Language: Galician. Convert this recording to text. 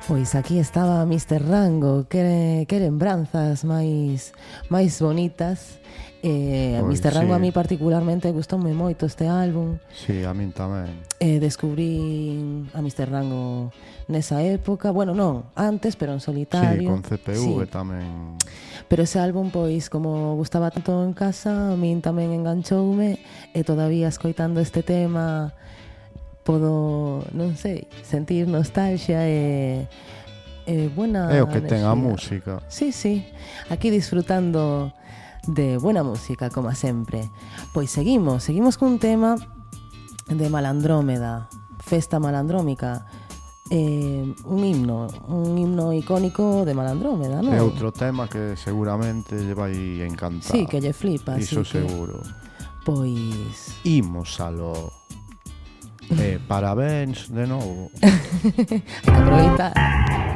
Pois aquí estaba Mr. Rango, que lembranzas máis bonitas. Mr. Rango a mí particularmente gustoume moito este álbum. Sí, a min tamén. Descubrí a Mr. Rango nesa época, bueno, non, antes, pero en solitario. Sí, con CPV sí. Tamén. Pero ese álbum, pois, como gustaba tanto en casa, a min tamén enganchoume, e todavía escoitando este tema podo, non sei, sentir nostalgia e buena é o que enerxía. ten a música. Sí, sí, aquí disfrutando de buena música, como sempre. Pois seguimos cun tema de Malandrómeda, Festa Malandrómica, un himno icónico de Malandrómeda, non? É outro tema que seguramente lle vai encantar. Sí, que lle flipa. Iso seguro. Pois imos aló. Parabéns de novo. Hai que aproveitar.